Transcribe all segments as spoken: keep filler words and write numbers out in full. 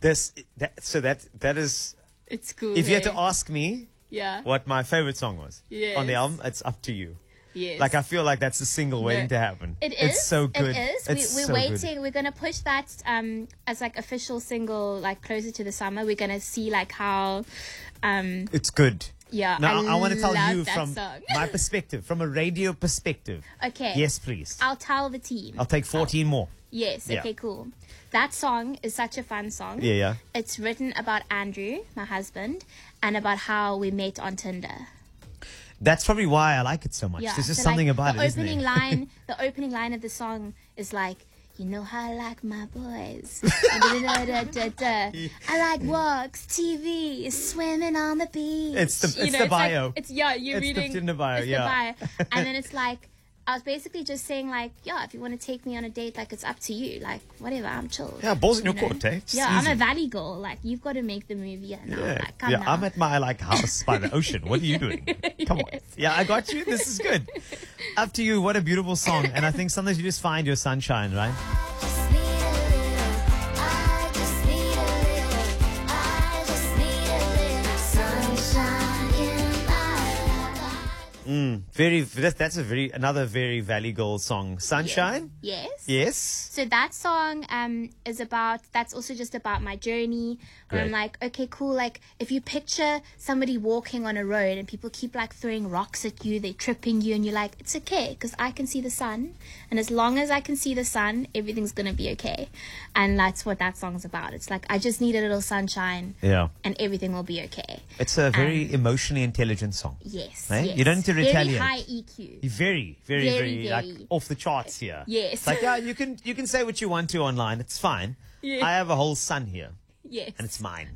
This, that, so that that is. It's cool. If you had eh? to ask me, yeah, what my favorite song was yes. on the album, it's Up to You. Yes. Like I feel like that's a single waiting No. to happen. It is. It's so good. It is. It's we, we're so waiting. Good. We're gonna push that um as like official single, like closer to the summer. We're gonna see like how, um. It's good. Yeah. Now I, I want to tell love you that from song. my perspective, from a radio perspective. Okay. Yes, please. I'll tell the team. I'll take fourteen more. Yes. Yeah. Okay. Cool. That song is such a fun song. Yeah, yeah. It's written about Andrew, my husband, and about how we met on Tinder. That's probably why I like it so much. Yeah. There's just so, something like, about the it, isn't opening there? line. The opening line of the song is like, you know how I like my boys. da, da, da, da, da. I like walks, T V, swimming on the beach. It's the- You it's know, the it's like- bio. it's yeah, you're It's the reading. Tinder bio, it's yeah. the bio. And then it's like, I was basically just saying like, yeah, if you want to take me on a date, like it's up to you. Like whatever, I'm chill. Yeah, balls in your you know? court, eh? It's Yeah, I'm easy. a valley girl. Like you've got to make the movie yeah, now. Yeah, Like, come yeah. now. I'm at my like house by the ocean. What are you doing? Come on. Yes. Yeah, I got you. This is good. Up to You. What a beautiful song. And I think sometimes you just find your sunshine, right? Just need a little, I just need a little, I just need a little sunshine in my life. Mm, very. That's, that's a very another very Valley Girl song. Sunshine. Yes. Yes. So that song um is about, that's also just about my journey where I'm Great. like, okay, cool, like if you picture somebody walking on a road and people keep like throwing rocks at you, they're tripping you, and you're like, it's okay because I can see the sun, and as long as I can see the sun, everything's gonna be okay. And that's what that song's about. It's like I just need a little sunshine Yeah. and everything will be okay. It's a very Um, emotionally intelligent song. Yes, Eh? yes. You don't need to retaliate. Very high E Q. You're very, very, Very, very, like very. off the charts here. Yes. It's like, yeah, you can you can say what you want to online. It's fine. Yeah. I have a whole sun here, Yes. and it's mine.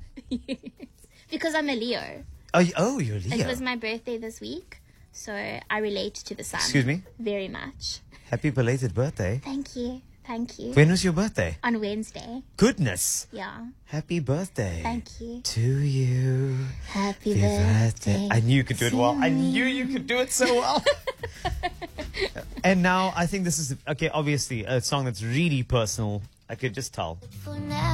Because I'm a Leo. Oh, you- oh, you're a It Leo. was my birthday this week, so I relate to the sun. Excuse me? Very much. Happy belated birthday. Thank you. Thank you. When was your birthday? On Wednesday. Goodness. Yeah. Happy birthday. Thank you. To you. Happy Happy birthday. I knew you could do it well. to I knew me. you could do it so well. And now I think this is, okay, obviously a song that's really personal. I could just tell. For now.